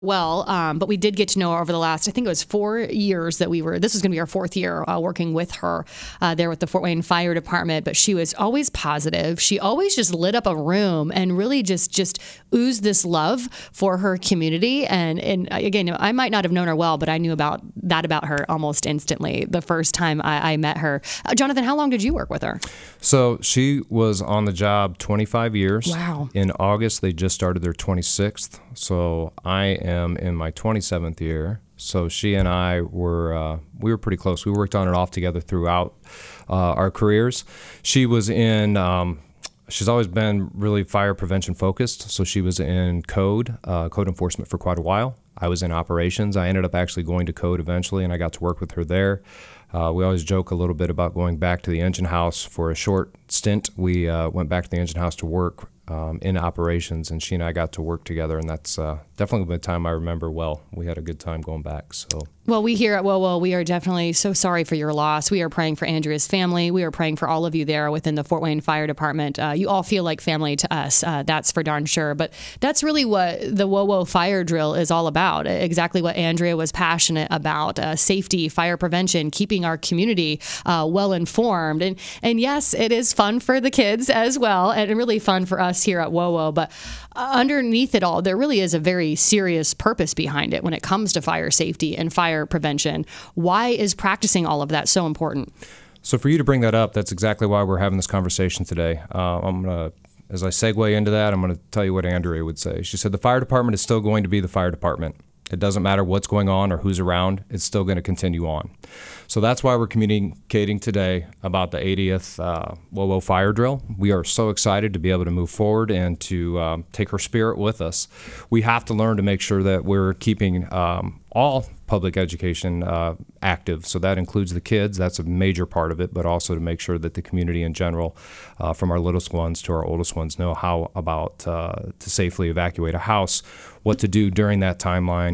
well, but we did get to know her over the last, I think it was 4 years that this was going to be our fourth year working with her there with the Fort Wayne Fire Department. But she was always positive. She always just lit up a room and really just oozed this love for her community. And again, I might not have known her well, but I knew about her almost instantly the first time I met her. Jonathan, how long did you work with her? So she was on the job 25 years. Wow. In August, they just started their 26th. So I am in my 27th year. So she and I were pretty close. We worked on and off together throughout our careers. She was in. She's always been really fire prevention focused. So she was in code enforcement for quite a while. I was in operations. I ended up actually going to code eventually, and I got to work with her there. We always joke a little bit about going back to the engine house for a short stint. We went back to the engine house to work in operations, and she and I got to work together, and that's definitely a time I remember well. We had a good time going back. So. Well, we here at WOWO, we are definitely so sorry for your loss. We are praying for Andrea's family. We are praying for all of you there within the Fort Wayne Fire Department. You all feel like family to us. That's for darn sure. But that's really what the WOWO fire drill is all about. Exactly what Andrea was passionate about. Safety, fire prevention, keeping our community well informed. And yes, it is fun for the kids as well, and really fun for us here at WOWO. But underneath it all, there really is a very serious purpose behind it when it comes to fire safety and fire prevention. Why is practicing all of that so important? So for you to bring that up, that's exactly why we're having this conversation today. As I segue into that, I'm going to tell you what Andrea would say. She said the fire department is still going to be the fire department. It doesn't matter what's going on or who's around. It's still going to continue on. So that's why we're communicating today about the 80th WOWO fire drill. We are so excited to be able to move forward and to take her spirit with us. We have to learn to make sure that we're keeping all public education active. So that includes the kids. That's a major part of it, but also to make sure that the community in general, from our littlest ones to our oldest ones, know how about to safely evacuate a house, what to do during that timeline,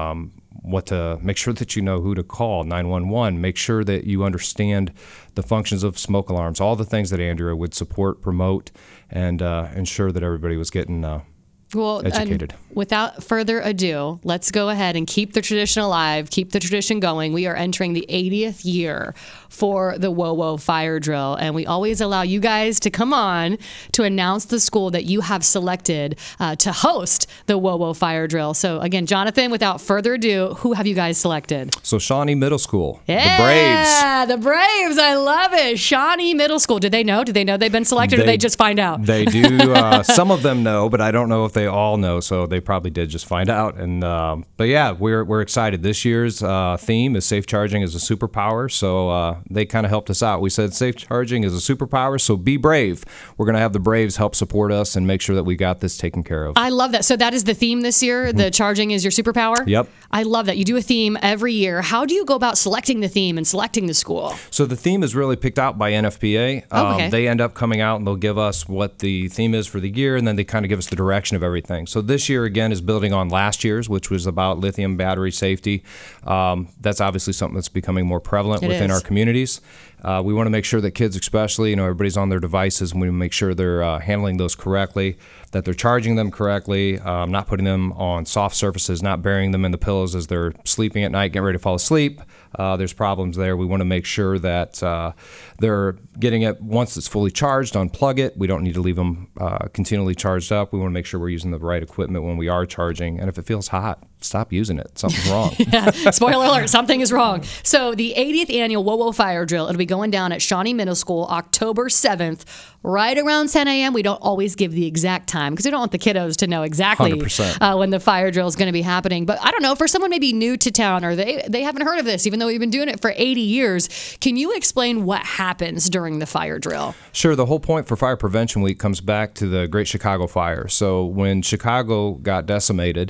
what to make sure that you know who to call, 911, make sure that you understand the functions of smoke alarms, all the things that Andrea would support, promote, and ensure that everybody was getting educated. Without further ado, let's go ahead and keep the tradition alive, keep the tradition going. We are entering the 80th year for the WOWO fire drill, and we always allow you guys to come on to announce the school that you have selected to host the WOWO fire drill. So again, Jonathan, without further ado, who have you guys selected? So Shawnee Middle School, yeah, the Braves. Yeah, the Braves. I love it. Shawnee Middle School. Did they know? Did they know they've been selected, or did they just find out? They do. Some of them know, but I don't know if they all know. So they probably did just find out. And but yeah, we're excited. This year's theme is safe charging is a superpower. So they kind of helped us out. We said safe charging is a superpower, so be brave. We're going to have the Braves help support us and make sure that we got this taken care of. I love that. So that is the theme this year. The charging is your superpower? Yep. I love that. You do a theme every year. How do you go about selecting the theme and selecting the school? So the theme is really picked out by NFPA. Okay. They end up coming out and they'll give us what the theme is for the year, and then they kind of give us the direction of everything. So this year, again, is building on last year's, which was about lithium battery safety. That's obviously something that's becoming more prevalent within our communities. We want to make sure that kids especially, everybody's on their devices, and we make sure they're handling those correctly, that they're charging them correctly, not putting them on soft surfaces, not burying them in the pillows as they're sleeping at night, getting ready to fall asleep. There's problems there. We want to make sure that they're getting it once it's fully charged, unplug it. We don't need to leave them continually charged up. We want to make sure we're using the right equipment when we are charging. And if it feels hot, stop using it. Something's wrong. Yeah. Spoiler alert, something is wrong. So the 80th annual WOWO Fire Drill, it'll be going down at Shawnee Middle School October 7th, right around 10 a.m. We don't always give the exact time because we don't want the kiddos to know exactly when the fire drill is going to be happening. But I don't know, for someone maybe new to town or they haven't heard of this, even though we've been doing it for 80 years, can you explain what happens during the fire drill? Sure. The whole point for Fire Prevention Week comes back to the Great Chicago Fire. So when Chicago got decimated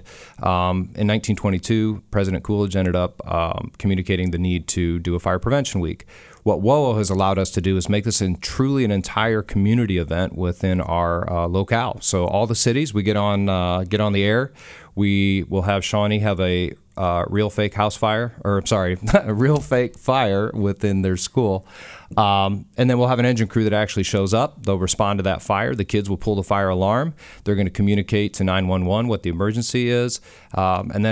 in 1922, President Coolidge ended up communicating the need to do a Fire Prevention Week. What WOWO has allowed us to do is make this truly an entire community event within our locale. So all the cities, we get on the air. We will have Shawnee have a real fake house fire, or sorry, a real fake fire within their school. And then we'll have an engine crew that actually shows up. They'll respond to that fire. The kids will pull the fire alarm. They're going to communicate to 911 what the emergency is. And then